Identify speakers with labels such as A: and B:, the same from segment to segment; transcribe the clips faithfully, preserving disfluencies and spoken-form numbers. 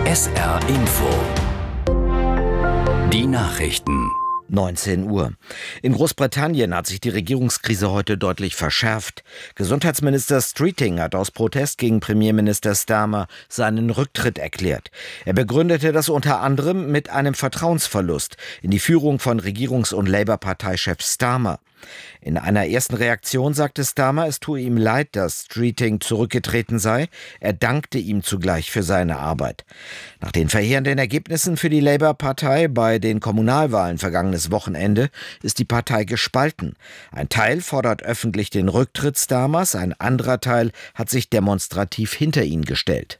A: S R Info. Die Nachrichten.
B: neunzehn Uhr. In Großbritannien hat sich die Regierungskrise heute deutlich verschärft. Gesundheitsminister Streeting hat aus Protest gegen Premierminister Starmer seinen Rücktritt erklärt. Er begründete das unter anderem mit einem Vertrauensverlust in die Führung von Regierungs- und Labour-Parteichef Starmer. In einer ersten Reaktion sagte Starmer, es tue ihm leid, dass Streeting zurückgetreten sei. Er dankte ihm zugleich für seine Arbeit. Nach den verheerenden Ergebnissen für die Labour-Partei bei den Kommunalwahlen vergangenes Wochenende ist die Partei gespalten. Ein Teil fordert öffentlich den Rücktritt Starmers, ein anderer Teil hat sich demonstrativ hinter ihn gestellt.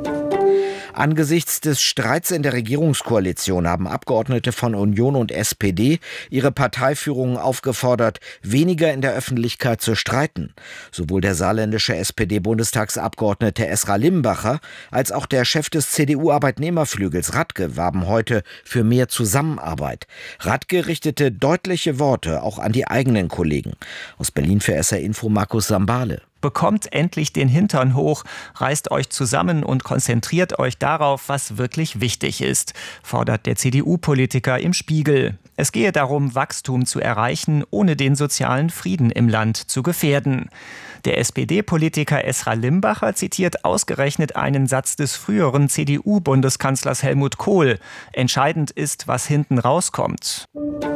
B: Angesichts des Streits in der Regierungskoalition haben Abgeordnete von Union und S P D ihre Parteiführungen aufgefordert, weniger in der Öffentlichkeit zu streiten. Sowohl der saarländische S P D-Bundestagsabgeordnete Esra Limbacher als auch der Chef des C D U-Arbeitnehmerflügels Radke warben heute für mehr Zusammenarbeit. Radke richtete deutliche Worte auch an die eigenen Kollegen. Aus Berlin für S R Info Markus Sambale.
C: Bekommt endlich den Hintern hoch, reißt euch zusammen und konzentriert euch darauf, was wirklich wichtig ist, fordert der C D U-Politiker im Spiegel. Es gehe darum, Wachstum zu erreichen, ohne den sozialen Frieden im Land zu gefährden. Der S P D-Politiker Esra Limbacher zitiert ausgerechnet einen Satz des früheren C D U-Bundeskanzlers Helmut Kohl. Entscheidend ist, was hinten rauskommt.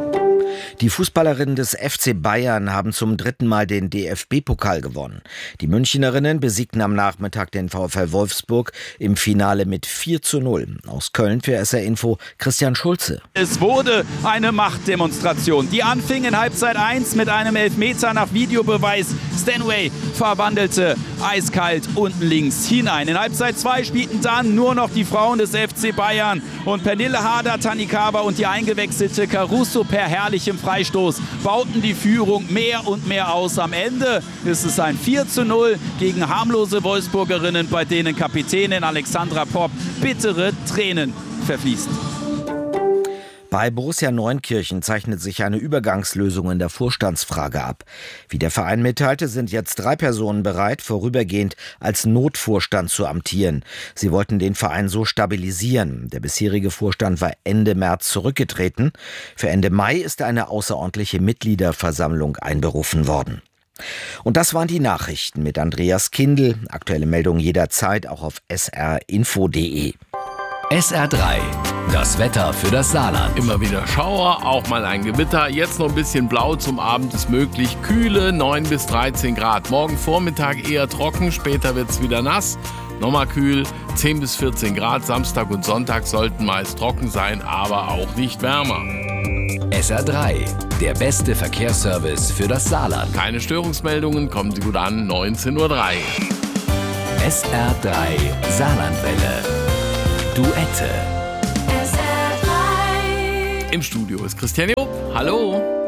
B: Die Fußballerinnen des F C Bayern haben zum dritten Mal den D F B-Pokal gewonnen. Die Münchnerinnen besiegten am Nachmittag den VfL Wolfsburg im Finale mit vier zu null. Aus Köln für S R Info Christian Schulze.
D: Es wurde eine Machtdemonstration. Die anfing in Halbzeit eins mit einem Elfmeter nach Videobeweis. Stanway verwandelte eiskalt unten links hinein. In Halbzeit zwei spielten dann nur noch die Frauen des F C Bayern. Und Pernille Harder, Tannikaba und die eingewechselte Caruso per herrlichem Freistoß bauten die Führung mehr und mehr aus. Am Ende ist es ein vier zu null gegen harmlose Wolfsburgerinnen, bei denen Kapitänin Alexandra Popp bittere Tränen verfließt.
B: Bei Borussia Neunkirchen zeichnet sich eine Übergangslösung in der Vorstandsfrage ab. Wie der Verein mitteilte, sind jetzt drei Personen bereit, vorübergehend als Notvorstand zu amtieren. Sie wollten den Verein so stabilisieren. Der bisherige Vorstand war Ende März zurückgetreten. Für Ende Mai ist eine außerordentliche Mitgliederversammlung einberufen worden. Und das waren die Nachrichten mit Andreas Kindl. Aktuelle Meldungen jederzeit auch auf s r info punkt d e.
A: S R drei. Das Wetter für das Saarland.
E: Immer wieder Schauer, auch mal ein Gewitter. Jetzt noch ein bisschen blau, zum Abend ist möglich. Kühle neun bis dreizehn Grad. Morgen Vormittag eher trocken, später wird es wieder nass. Nochmal kühl, zehn bis vierzehn Grad. Samstag und Sonntag sollten meist trocken sein, aber auch nicht wärmer.
A: S R drei. Der beste Verkehrsservice für das Saarland.
E: Keine Störungsmeldungen, kommen Sie gut an, neunzehn Uhr drei.
A: S R drei Saarlandwelle. Duette.
E: Im Studio ist Christian Job. Hallo.